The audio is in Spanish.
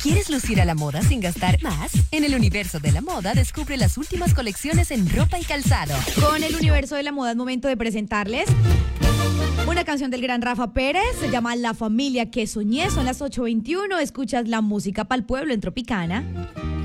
¿Quieres lucir a la moda sin gastar más? En el universo de la moda descubre las últimas colecciones en ropa y calzado. Con el universo de la moda es momento de presentarles una canción del gran Rafa Pérez. Se llama La Familia que Soñé. Son las 8:21. Escuchas la música pa'l pueblo en Tropicana.